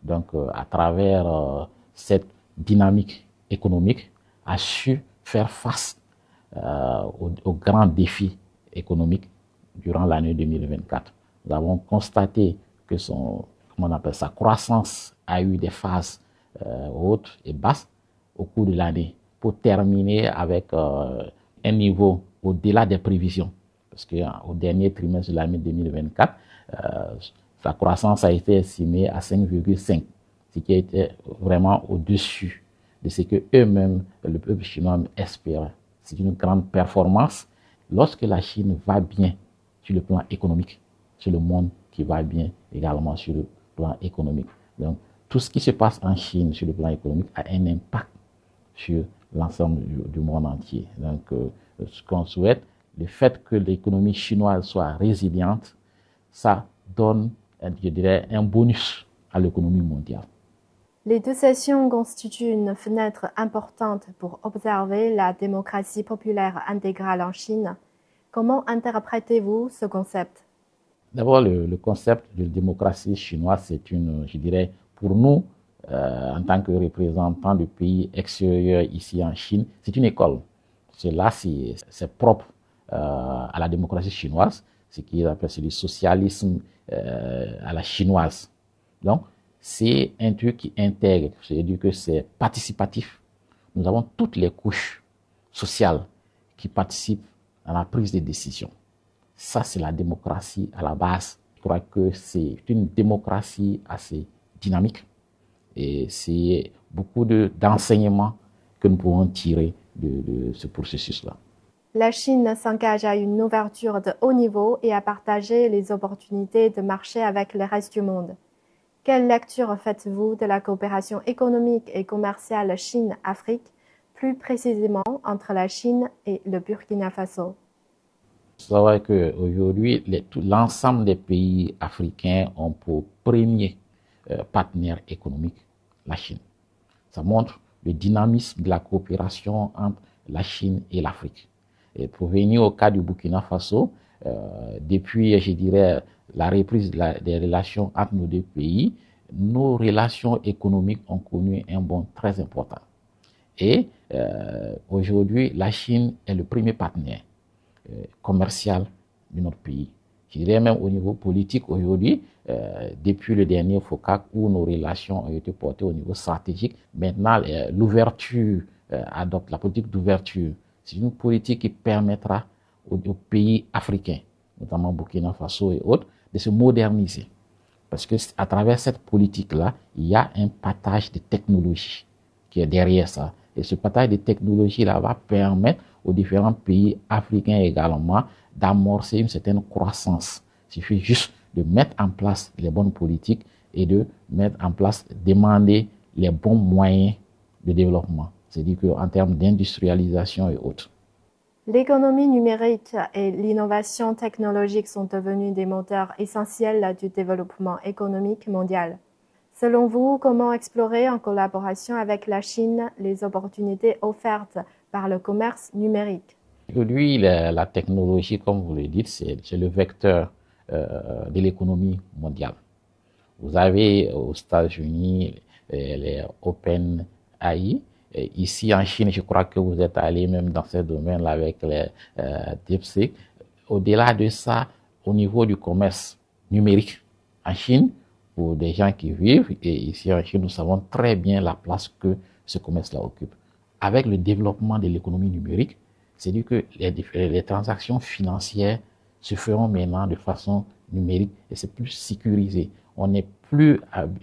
donc à travers cette dynamique économique, a su faire face aux grands défis économiques durant l'année 2024. Nous avons constaté que sa croissance a eu des phases hautes et basses au cours de l'année pour terminer avec un niveau au-delà des prévisions. Parce qu'au dernier trimestre de l'année 2024, sa croissance a été estimée à 5,5, ce qui était vraiment au-dessus de ce que eux-mêmes, le peuple chinois, espérait. C'est une grande performance. Lorsque la Chine va bien sur le plan économique, c'est le monde qui va bien également sur le plan économique. Donc, tout ce qui se passe en Chine sur le plan économique a un impact sur l'ensemble du monde entier. Donc, ce qu'on souhaite, le fait que l'économie chinoise soit résiliente, ça donne, je dirais, un bonus à l'économie mondiale. Les deux sessions constituent une fenêtre importante pour observer la démocratie populaire intégrale en Chine. Comment interprétez-vous ce concept? D'abord, le concept de démocratie chinoise, c'est je dirais, pour nous, en tant que représentants de pays extérieurs ici en Chine, c'est une école. Cela, c'est propre à la démocratie chinoise, ce qu'ils appellent le socialisme à la chinoise. Donc, c'est un truc qui intègre, c'est-à-dire que c'est participatif. Nous avons toutes les couches sociales qui participent à la prise de décision. Ça, c'est la démocratie à la base. Je crois que c'est une démocratie assez dynamique et c'est beaucoup d'enseignements que nous pouvons tirer de ce processus-là. La Chine s'engage à une ouverture de haut niveau et à partager les opportunités de marché avec le reste du monde. Quelle lecture faites-vous de la coopération économique et commerciale Chine-Afrique, plus précisément entre la Chine et le Burkina Faso? C'est vrai qu'aujourd'hui, l'ensemble des pays africains ont pour premier partenaire économique la Chine. Ça montre le dynamisme de la coopération entre la Chine et l'Afrique. Et pour venir au cas du Burkina Faso, depuis, je dirais, la reprise des relations entre nos deux pays, nos relations économiques ont connu un bond très important. Et aujourd'hui, la Chine est le premier partenaire commercial de notre pays. Je dirais même au niveau politique aujourd'hui, depuis le dernier FOCAC où nos relations ont été portées au niveau stratégique, maintenant l'ouverture adopte la politique d'ouverture. C'est une politique qui permettra aux pays africains, notamment Burkina Faso et autres, de se moderniser. Parce que à travers cette politique-là, il y a un partage de technologies qui est derrière ça. Et ce partage de technologies-là va permettre aux différents pays africains également d'amorcer une certaine croissance. Il suffit juste de mettre en place les bonnes politiques et de mettre en place, demander les bons moyens de développement. C'est-à-dire qu'en termes d'industrialisation et autres. L'économie numérique et l'innovation technologique sont devenus des moteurs essentiels du développement économique mondial. Selon vous, comment explorer en collaboration avec la Chine les opportunités offertes par le commerce numérique? Aujourd'hui, la technologie, comme vous le dites, c'est le vecteur de l'économie mondiale. Vous avez aux États-Unis les OpenAI. Ici en Chine, je crois que vous êtes allé même dans ce domaine-là avec les DeepSeek. Au-delà de ça, au niveau du commerce numérique en Chine, pour des gens qui vivent, et ici en Chine, nous savons très bien la place que ce commerce-là occupe. Avec le développement de l'économie numérique, c'est-à-dire que les transactions financières se feront maintenant de façon numérique et c'est plus sécurisé. On n'est plus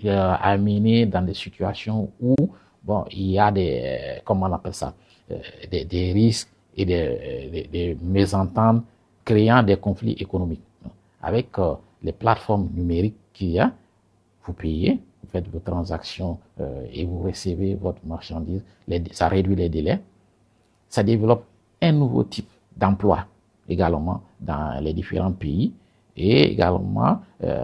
amené dans des situations où il y a comment on appelle ça, des risques et des mésententes créant des conflits économiques. Avec les plateformes numériques qu'il y a, vous payez, vous faites vos transactions et vous recevez votre marchandise. Ça réduit les délais. Ça développe un nouveau type d'emploi également dans les différents pays et également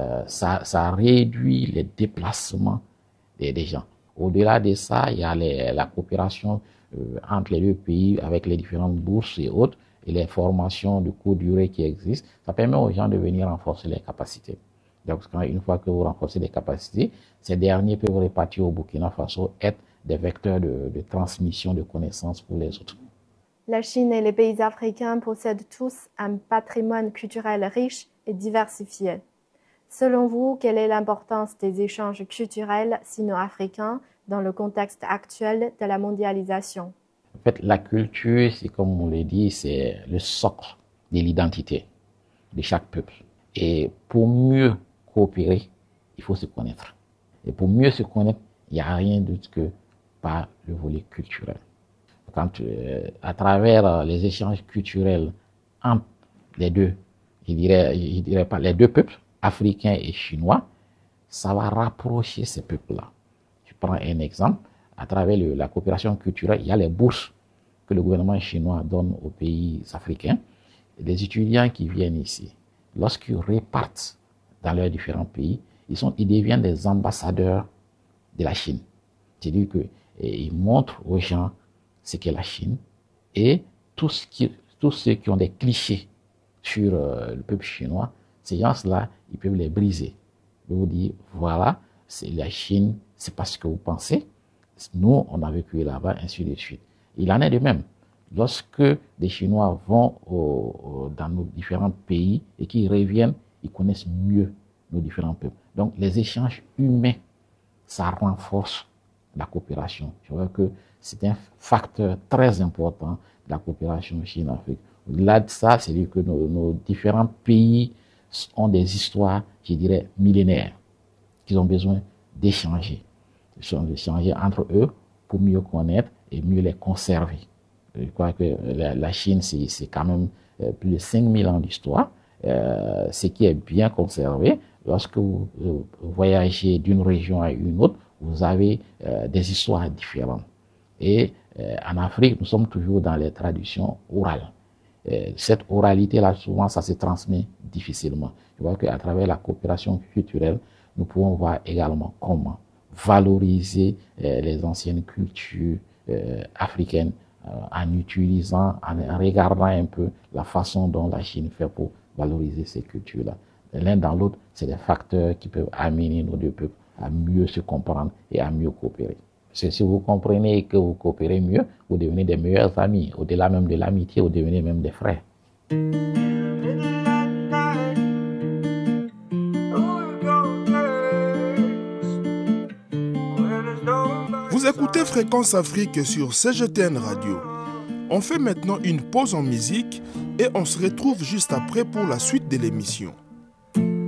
ça réduit les déplacements des gens. Au-delà de ça, il y a la coopération entre les deux pays avec les différentes bourses et autres et les formations de courte durée qui existent. Ça permet aux gens de venir renforcer les capacités. Donc, une fois que vous renforcez les capacités, ces derniers peuvent repartir au Burkina Faso, être des vecteurs de transmission de connaissances pour les autres. La Chine et les pays africains possèdent tous un patrimoine culturel riche et diversifié. Selon vous, quelle est l'importance des échanges culturels sino-africains dans le contexte actuel de la mondialisation? En fait, la culture, c'est comme on l'a dit, c'est le socle de l'identité de chaque peuple. Et pour mieux coopérer, il faut se connaître. Et pour mieux se connaître, il n'y a rien d'autre que par le volet culturel. Quand, à travers les échanges culturels entre les deux, je dirais pas les deux peuples, africains et chinois, ça va rapprocher ces peuples-là. Je prends un exemple. À travers la coopération culturelle, il y a les bourses que le gouvernement chinois donne aux pays africains. Les étudiants qui viennent ici, lorsqu'ils repartent dans leurs différents pays, ils deviennent des ambassadeurs de la Chine. C'est-à-dire qu'ils montrent aux gens ce qu'est la Chine et tous ceux qui ont des clichés sur le peuple chinois, ces gens-là, ils peuvent les briser. Ils vous dire, voilà, c'est la Chine, c'est pas ce que vous pensez. Nous, on a vécu là-bas, ainsi de suite. Il en est de même. Lorsque des Chinois vont dans nos différents pays et qu'ils reviennent, ils connaissent mieux nos différents peuples. Donc, les échanges humains, ça renforce la coopération. Je vois que c'est un facteur très important de la coopération Chine-Afrique. Au-delà de ça, c'est dire que nos différents pays ont des histoires, je dirais, millénaires, qu'ils ont besoin d'échanger. D'échanger entre eux pour mieux connaître et mieux les conserver. Je crois que la Chine, c'est quand même plus de 5000 ans d'histoire, ce qui est bien conservé. Lorsque vous voyagez d'une région à une autre, vous avez des histoires différentes. Et en Afrique, nous sommes toujours dans les traditions orales. Cette oralité-là, souvent, ça se transmet difficilement. Je vois qu'à travers la coopération culturelle, nous pouvons voir également comment valoriser les anciennes cultures africaines en utilisant, en regardant un peu la façon dont la Chine fait pour valoriser ces cultures-là. L'un dans l'autre, c'est des facteurs qui peuvent amener nos deux peuples à mieux se comprendre et à mieux coopérer. C'est si vous comprenez et que vous coopérez mieux, vous devenez des meilleurs amis. Au-delà même de l'amitié, vous devenez même des frères. Vous écoutez Fréquence Afrique sur CGTN Radio. On fait maintenant une pause en musique et on se retrouve juste après pour la suite de l'émission.